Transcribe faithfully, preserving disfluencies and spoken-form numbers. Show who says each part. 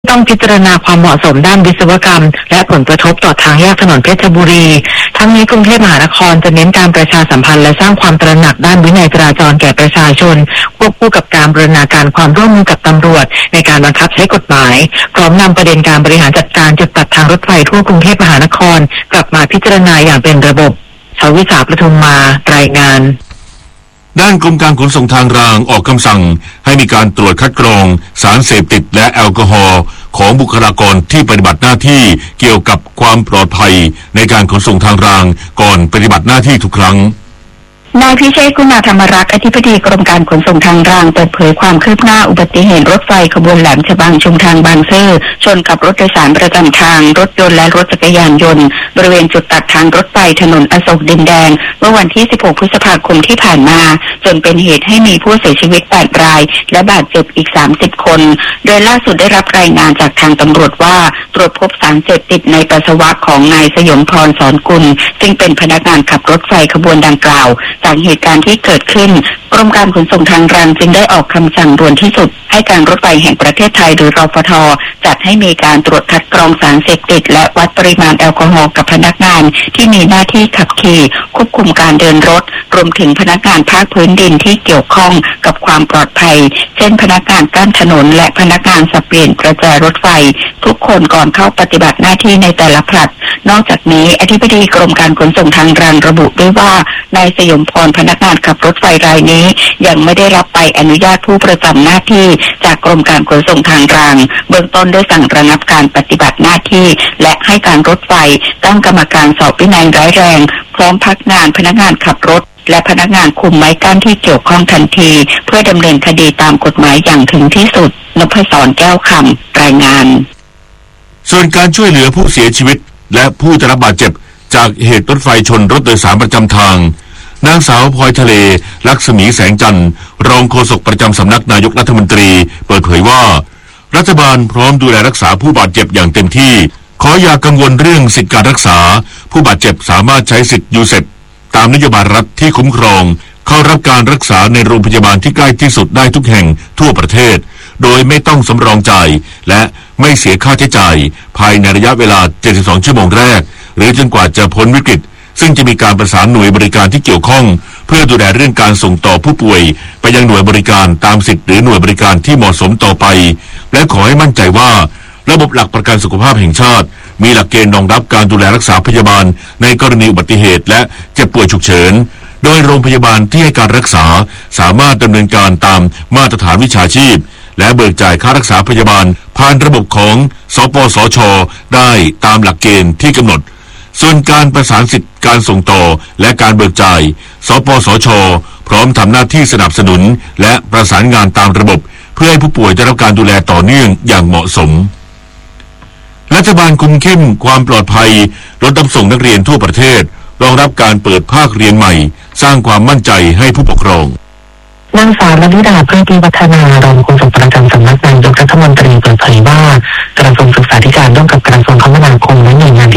Speaker 1: ต้องพิจารณาความเหมาะสมด้านวิศวกรรมและผลกระทบต่อทางแยกถนนเพชรบุรีทั้งนี้กรุงเทพมหานครจะเน้นการประชาสัมพันธ์และสร้างความตระหนักด้านวินัยจราจรแก่ประชาชนควบคู่กับการบูรณาการความร่วมมือกับตำรวจในการบังคับใช้กฎหมายพร้อมนำประเด็นการบริหารจัดการจุดตัดทางรถไฟทั่วกรุงเทพมหานครกลับมาพิจารณาอย่างเป็นระบบชวิสาปทุมมารายงาน
Speaker 2: ด้านกรมการขนส่งทางรางออกคำสั่งให้มีการตรวจคัดกรองสารเสพติดและแอลกอฮอล์ของบุคลากรที่ปฏิบัติหน้าที่เกี่ยวกับความปลอดภัยในการขนส่งทางรางก่อนปฏิบัติหน้าที่ทุกครั้ง
Speaker 3: นายพิเชษฐ์ คุณาธรรมรักษ์อธิบดีกรมการขนส่งทางรางเปิดเผยความคืบหน้าอุบัติเหตุรถไฟขบวนแหลมฉบังชุมทางบางซื่อชนกับรถโดยสารประจำทางรถยนต์และรถจักรยานยนต์บริเวณจุดตัดทางรถไฟถนนอโศกดินแดงเมื่อวันที่สิบหกพฤษภาคมที่ผ่านมาจนเป็นเหตุให้มีผู้เสียชีวิตแปดรายและบาดเจ็บอีกสามสิบคนโดยล่าสุดได้รับรายงานจากทางตำรวจว่าตรวจพบสารเสพติดในปัสสาวะของนายสยมพรสอนกุลซึ่งเป็นพนักงานขับรถไฟขบวนดังกล่าวจากเหตุการณ์ที่เกิดขึ้นกรมการขนส่งทางรางจึงได้ออกคำสั่งด่วนที่สุดให้การรถไฟแห่งประเทศไทยหรือรฟท.จัดให้มีการตรวจคัดกรองสารเสพติดและวัดปริมาณแอลกอฮอล์กับพนักงานที่มีหน้าที่ขับขี่ควบคุมการเดินรถรวมถึงพนักงานภาคพื้นดินที่เกี่ยวข้องกับความปลอดภัยเช่นพนักงานกั้นถนนและพนักงานสับเปลี่ยนกระจายรถไฟทุกคนก่อนเข้าปฏิบัติหน้าที่ในแต่ละผลัดนอกจากนี้อธิบดีกรมการขนส่งทางรางระบุด้วยว่านายสยมพรพนักงานขับรถไฟรายนี้ยังไม่ได้รับใบอนุญาตผู้ประจำหน้าที่จากกรมการขนส่งทางรางเบื้องต้นได้สั่งระงับการปฏิบัติหน้าที่และให้การรถไฟตั้งกรรมการสอบวินัยร้ายแรงพร้อมพักงานพนักงานขับรถและพนักงานคุมไม้กั้นที่เกี่ยวข้องทันทีเพื่อดำเนินคดีตามกฎหมายอย่างถึงที่สุดนพศรแก้วคำรายงาน
Speaker 2: ส่วนการช่วยเหลือผู้เสียชีวิตและผู้ได้รับบาดเจ็บจากเหตุรถไฟชนรถโดยสารประจำทางนางสาวพลอยทะเลลักษมีแสงจันทร์รองโฆษกประจำสำนักนายกรัฐมนตรีเปิดเผยว่ารัฐบาลพร้อมดูแลรักษาผู้บาดเจ็บอย่างเต็มที่ขออย่ากังวลเรื่องสิทธิการรักษาผู้บาดเจ็บสามารถใช้สิทธิยูเซปตามนโยบายรัฐที่คุ้มครองเข้ารับการรักษาในโรงพยาบาลที่ใกล้ที่สุดได้ทุกแห่งทั่วประเทศโดยไม่ต้องสำรองจ่ายและไม่เสียค่าใช้จ่ายภายในระยะเวลาเจ็ดสิบสองชั่วโมงแรกหรือจนกว่าจะพ้นวิกฤตซึ่งจะมีการประสานหน่วยบริการที่เกี่ยวข้องเพื่อดูแลเรื่องการส่งต่อผู้ป่วยไปยังหน่วยบริการตามสิทธิหรือหน่วยบริการที่เหมาะสมต่อไปและขอให้มั่นใจว่าระบบหลักประกันสุขภาพแห่งชาติมีหลักเกณฑ์รองรับการดูแลรักษาพยาบาลในกรณีอุบัติเหตุและเจ็บป่วยฉุกเฉินโดยโรงพยาบาลที่ให้การรักษาสามารถดำเนินการตามมาตรฐานวิชาชีพและเบิกจ่ายค่ารักษาพยาบาลผ่านระบบของสปสช.ได้ตามหลักเกณฑ์ที่กำหนดส่วนการประสานสิทธิการส่งต่อและการเบิกจ่ายสปสช.พร้อมทำหน้าที่สนับสนุนและประสานงานตามระบบเพื่อให้ผู้ป่วยได้รับการดูแลต่อเนื่องอย่างเหมาะสมรัฐบาลคุมเข้มความปลอดภัยรถรับส่งนักเรียนทั่วประเทศรองรับการเปิดภาคเรียนใหม่สร้างความมั่นใจให้ผู้ปกครอง
Speaker 1: นางสาวลลิดาเพื่อพิวัฒนารองโฆษกประจำสำนักนายกรัฐมนตรีเปิดเผยว่ากระทรวงศึกษาธิการร่วมกับกระทรวงคมนาคมและหน่วยงานที่